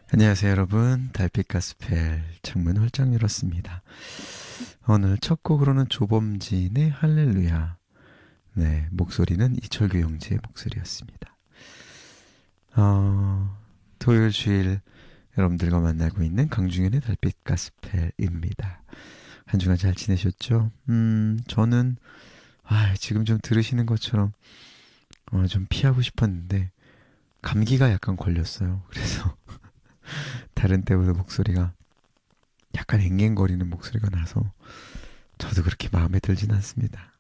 안녕하세요, 여러분. 달빛 가스펠 창문 활짝 열었습니다. 오늘 첫 곡으로는 조범진의 할렐루야. 네, 목소리는 이철규 형제의 목소리였습니다. 토요일 주일 여러분들과 만나고 있는 강중현의 달빛 가스펠입니다. 한 주간 잘 지내셨죠? 저는 지금 좀 들으시는 것처럼 좀 피하고 싶었는데 감기가 약간 걸렸어요. 그래서 다른 때보다 목소리가 약간 앵앵거리는 목소리가 나서 저도 그렇게 마음에 들진 않습니다.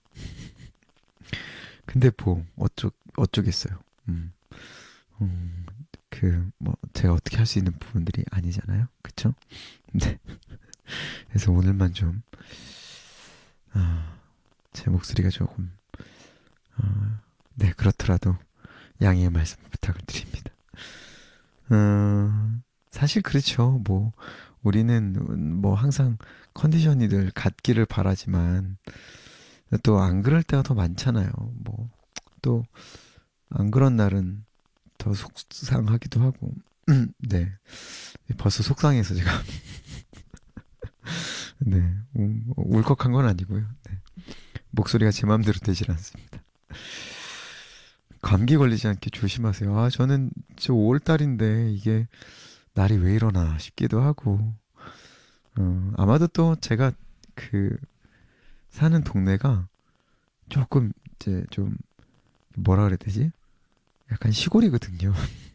근데 뭐 어쩌겠어요. 음, 제가 어떻게 할 수 있는 부분들이 아니잖아요. 그쵸? 네. 그래서 오늘만 좀, 아, 제 목소리가 조금, 네, 그렇더라도 양해의 말씀 부탁을 드립니다. 사실 그렇죠. 뭐, 우리는 뭐 항상 컨디션이들 갖기를 바라지만, 또 안 그럴 때가 더 많잖아요. 뭐, 또, 안 그런 날은 더 속상하기도 하고, 네. 벌써 속상해서 제가, 네. 울컥한 건 아니고요. 네. 목소리가 제 마음대로 되질 않습니다. 감기 걸리지 않게 조심하세요. 저는 저 5월달인데 이게 날이 왜 이러나 싶기도 하고, 아마도 또 제가 그, 사는 동네가 조금 이제 좀, 뭐라 그래야 되지? 약간 시골이거든요.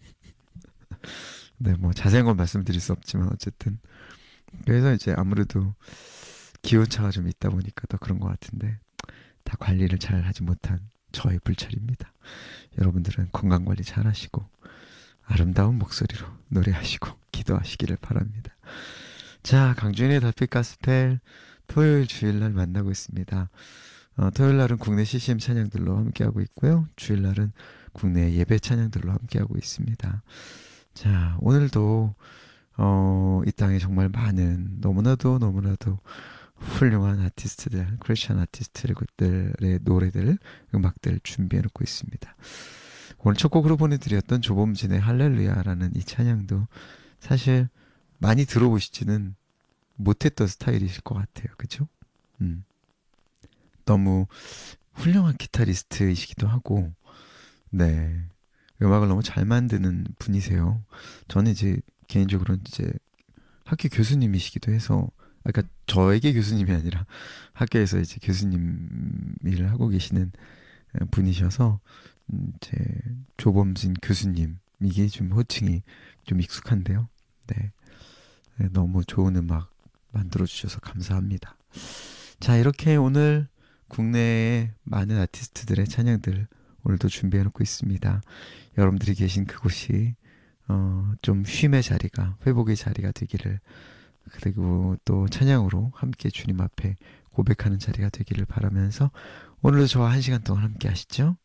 네, 뭐 자세한 건 말씀드릴 수 없지만 어쨌든. 그래서 이제 아무래도 기온차가 좀 있다 보니까 더 그런 것 같은데, 다 관리를 잘 하지 못한 저의 불찰입니다. 여러분들은 건강 관리 잘 하시고, 아름다운 목소리로 노래하시고, 기도하시기를 바랍니다. 자, 강준의 달빛 가스펠 토요일 주일날 만나고 있습니다. 토요일날은 국내 CCM 찬양들로 함께하고 있고요. 주일날은 국내 예배 찬양들로 함께하고 있습니다. 자, 오늘도 이 땅에 정말 많은 너무나도 훌륭한 아티스트들, 크리스천 아티스트들의 노래들, 음악들 준비해놓고 있습니다. 오늘 첫 곡으로 보내드렸던 조범진의 할렐루야라는 이 찬양도 사실 많이 들어보시지는 못했던 스타일이실 것 같아요. 그죠? 음. 너무 훌륭한 기타리스트이시기도 하고, 네. 음악을 너무 잘 만드는 분이세요. 저는 이제 개인적으로는 이제 학교 교수님이시기도 해서, 그러니까 저에게 교수님이 아니라 학교에서 이제 교수님 일을 하고 계시는 분이셔서, 제 조범진 교수님, 이게 좀 호칭이 좀 익숙한데요. 네. 네, 너무 좋은 음악 만들어주셔서 감사합니다. 자, 이렇게 오늘 국내의 많은 아티스트들의 찬양들 오늘도 준비해놓고 있습니다. 여러분들이 계신 그곳이 좀 쉼의 자리가, 회복의 자리가 되기를, 그리고 또 찬양으로 함께 주님 앞에 고백하는 자리가 되기를 바라면서 오늘도 저와 한 시간 동안 함께 하시죠.